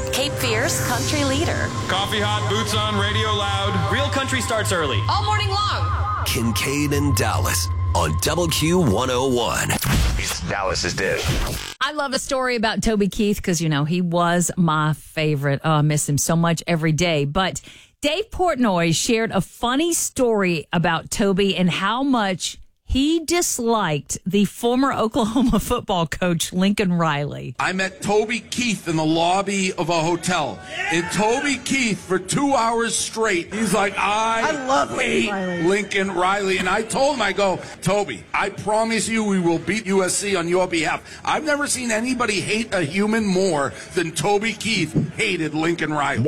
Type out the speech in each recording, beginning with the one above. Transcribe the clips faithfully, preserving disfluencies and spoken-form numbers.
Cape Fear's country leader. Coffee hot, boots on, radio loud. Real country starts early. All morning long. Kincaid and Dallas on Double Q one oh one. It's Dallas's dish. I love a story about Toby Keith because, you know, he was my favorite. Oh, I miss him so much every day. But Dave Portnoy shared a funny story about Toby and how much he disliked the former Oklahoma football coach, Lincoln Riley. I met Toby Keith in the lobby of a hotel. And Toby Keith, for two hours straight, he's like, I, I love hate Riley. Lincoln Riley. And I told him, I go, Toby, I promise you we will beat U S C on your behalf. I've never seen anybody hate a human more than Toby Keith hated Lincoln Riley.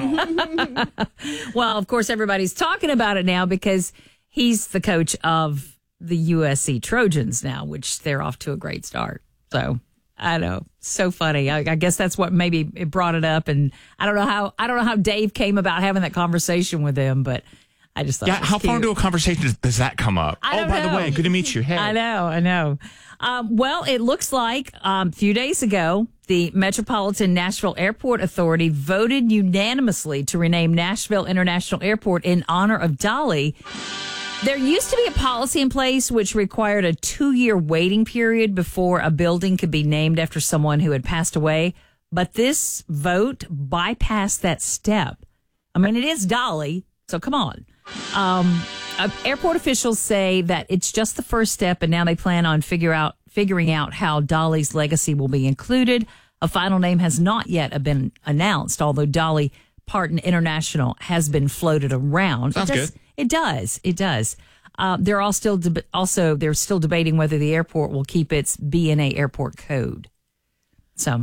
Wow. Well, of course, everybody's talking about it now because he's the coach of the U S C Trojans now, which they're off to a great start. So I know, so funny. I, I guess that's what maybe it brought it up, and I don't know how I don't know how Dave came about having that conversation with him, but I just thought, yeah. it was How cute. far into a conversation does, does that come up? I oh, don't by know. the way, good to meet you. Hey, I know, I know. Um, well, it looks like um, a few days ago, the Metropolitan Nashville Airport Authority voted unanimously to rename Nashville International Airport in honor of Dolly. There used to be a policy in place which required a two-year waiting period before a building could be named after someone who had passed away, but this vote bypassed that step. I mean, it is Dolly, so come on. Um, uh, airport officials say that it's just the first step, and now they plan on figure out figuring out how Dolly's legacy will be included. A final name has not yet been announced, although Dolly Parton International has been floated around. Sounds it does, good. It does. It does. Uh, they're all still deb- also they're still debating whether the airport will keep its B N A airport code. So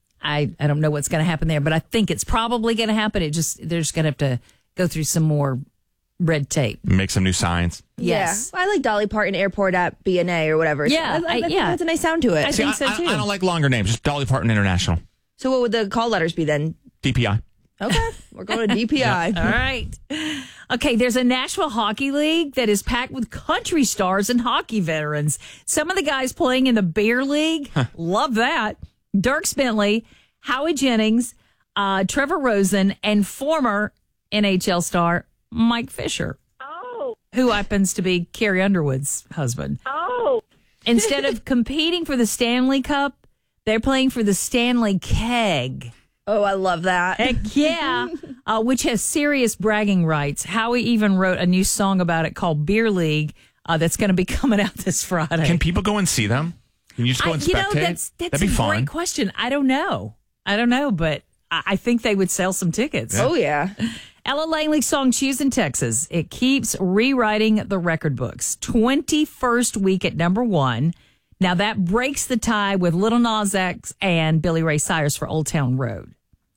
I I don't know what's going to happen there, but I think it's probably going to happen. It just they're just going to have to go through some more red tape. Make some new signs. Yes. Yeah. I like Dolly Parton Airport at B N A or whatever. Yeah, So I, I, I- I think yeah. that's a nice sound to it. I See, think so I, too. I, I don't like longer names. Just Dolly Parton International. So what would the call letters be then? D P I. Okay, we're going to D P I. All right. Okay, there's a Nashville Hockey League that is packed with country stars and hockey veterans. Some of the guys playing in the Beer League, love that. Dirk Bentley, Howie Jennings, uh, Trevor Rosen, and former N H L star Mike Fisher, Oh, who happens to be Carrie Underwood's husband. oh. Instead of competing for the Stanley Cup, they're playing for the Stanley Keg. Oh, I love that. Heck yeah, uh, which has serious bragging rights. Howie even wrote a new song about it called Beer League uh, that's going to be coming out this Friday. Can people go and see them? Can you just go I, and you spectate? know, that's, that's That'd be a fun. great question. I don't know. I don't know, but I, I think they would sell some tickets. Oh, yeah. Ella Langley's song Choose in Texas. It keeps rewriting the record books. twenty-first week at number one. Now that breaks the tie with Little Nas X and Billy Ray Cyrus for Old Town Road.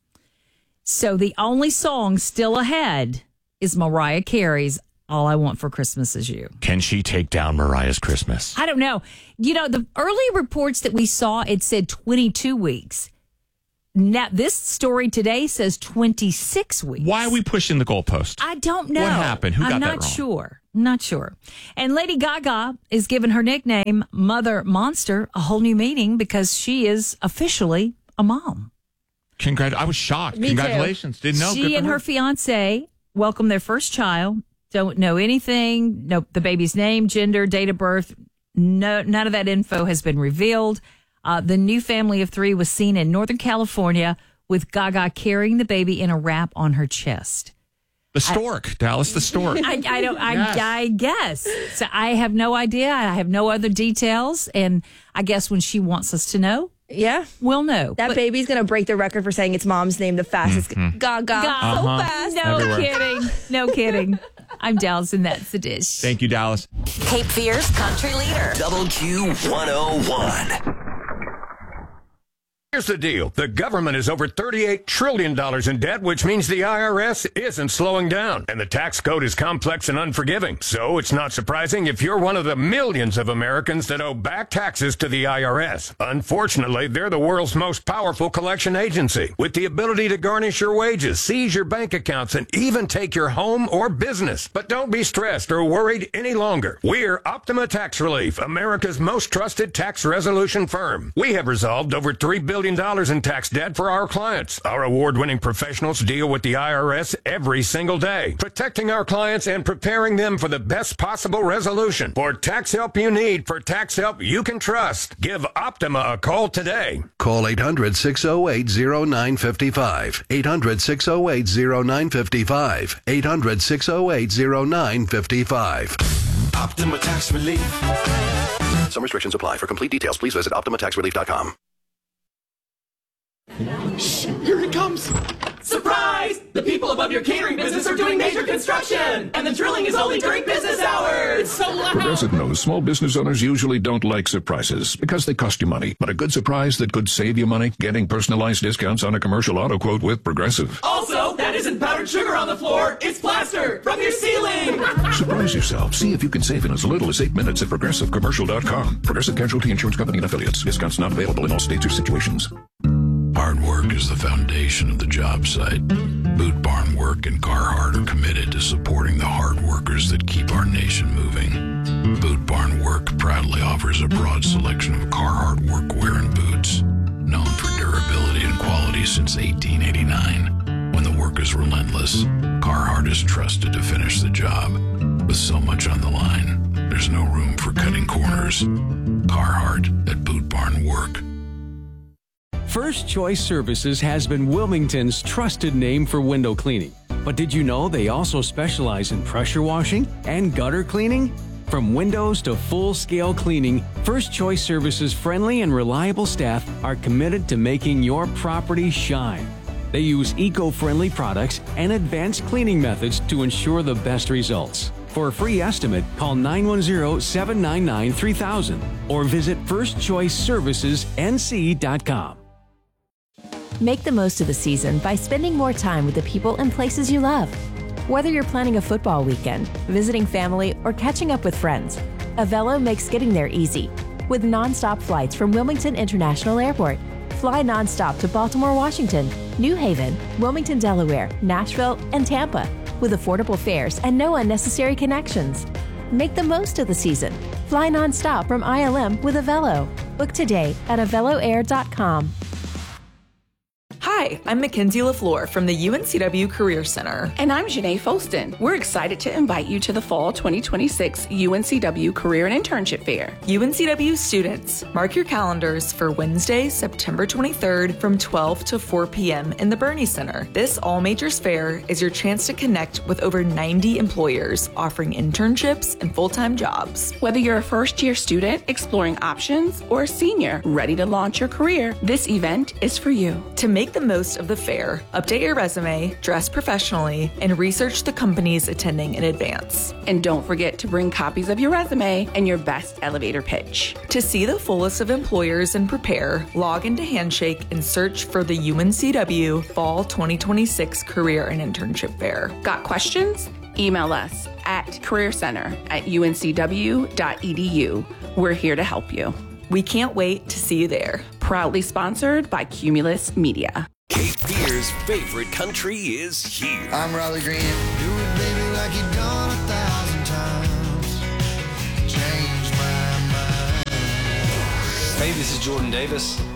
So the only song still ahead is Mariah Carey's All I Want for Christmas Is You. Can she take down Mariah's Christmas? I don't know. You know, the early reports that we saw, it said twenty-two weeks. Now, this story today says twenty-six weeks. Why are we pushing the goalpost? I don't know. What happened? Who I'm got that not wrong? sure. Not sure. And Lady Gaga is giving her nickname Mother Monster a whole new meaning because she is officially a mom. Congrat- I was shocked. Me too. Congratulations. Didn't know. Good She for and her fiance welcomed their first child. Don't know anything. No, the baby's name, gender, date of birth. No, none of that info has been revealed. Uh, the new family of three was seen in Northern California with Gaga carrying the baby in a wrap on her chest. The stork, Dallas, the stork. I, I don't. I, Yes. I guess. So I have no idea. I have no other details, and I guess when she wants us to know, Yeah. we'll know. That But- baby's going to break the record for saying its mom's name the fastest. Mm-hmm. Gaga. Gaga. So Uh-huh. fast. No Everywhere. kidding. No kidding. I'm Dallas, and that's the dish. Thank you, Dallas. Cape Fear's country leader. Double Q one oh one. Here's the deal. The government is over thirty-eight trillion dollars in debt, which means the I R S isn't slowing down. And the tax code is complex and unforgiving. So it's not surprising if you're one of the millions of Americans that owe back taxes to the I R S. Unfortunately, they're the world's most powerful collection agency, with the ability to garnish your wages, seize your bank accounts, and even take your home or business. But don't be stressed or worried any longer. We're Optima Tax Relief, America's most trusted tax resolution firm. We have resolved over three billion million dollars in tax debt for our clients. Our award-winning professionals deal with the I R S every single day, protecting our clients and preparing them for the best possible resolution. For tax help you need, for tax help you can trust, give Optima a call today. Call eight hundred, six oh eight, oh nine five five. eight hundred, six oh eight, oh nine five five. eight hundred, six oh eight, oh nine five five. Optima Tax Relief. Some restrictions apply. For complete details, please visit optima tax relief dot com. Shh, here it comes. Surprise! The people above your catering business are doing major construction, and the drilling is only during business hours. It's so loud. Progressive knows small business owners usually don't like surprises because they cost you money. But a good surprise that could save you money, getting personalized discounts on a commercial auto quote with Progressive. Also, that isn't powdered sugar on the floor. It's plaster from your ceiling. Surprise yourself. See if you can save in as little as eight minutes at progressive commercial dot com. Progressive Casualty Insurance Company and Affiliates. Discounts not available in all states or situations. Hard work is the foundation of the job site. Boot Barn Work and Carhartt are committed to supporting the hard workers that keep our nation moving. Boot Barn Work proudly offers a broad selection of Carhartt workwear and boots, known for durability and quality since eighteen eighty-nine. When the work is relentless, Carhartt is trusted to finish the job. With so much on the line, there's no room for cutting corners. Carhartt at Boot Barn Work. First Choice Services has been Wilmington's trusted name for window cleaning. But did you know they also specialize in pressure washing and gutter cleaning? From windows to full-scale cleaning, First Choice Services' friendly and reliable staff are committed to making your property shine. They use eco-friendly products and advanced cleaning methods to ensure the best results. For a free estimate, call nine one zero, seven nine nine, three thousand or visit first choice services n c dot com. Make the most of the season by spending more time with the people and places you love. Whether you're planning a football weekend, visiting family, or catching up with friends, Avelo makes getting there easy. With nonstop flights from Wilmington International Airport, fly nonstop to Baltimore, Washington, New Haven, Wilmington, Delaware, Nashville, and Tampa, with affordable fares and no unnecessary connections. Make the most of the season. Fly nonstop from I L M with Avelo. Book today at avelo air dot com. Hi, I'm Mackenzie LaFleur from the U N C W Career Center. And I'm Janae Folston. We're excited to invite you to the Fall twenty twenty-six U N C W Career and Internship Fair. U N C W students, mark your calendars for Wednesday, September twenty-third from twelve to four p.m. in the Bernie Center. This all-majors fair is your chance to connect with over ninety employers offering internships and full-time jobs. Whether you're a first-year student exploring options or a senior ready to launch your career, this event is for you. To make the most of the fair, update your resume, dress professionally, and research the companies attending in advance. And don't forget to bring copies of your resume and your best elevator pitch. To see the full list of employers and prepare, log into Handshake and search for the U N C W Fall twenty twenty-six Career and Internship Fair. Got questions? Email us at careercenter at u n c w dot e d u. We're here to help you. We can't wait to see you there. Proudly sponsored by Cumulus Media. Cape Fear's favorite country is here. I'm Riley Green. Do it, baby, like you've done a thousand times. Change my mind. Hey, this is Jordan Davis.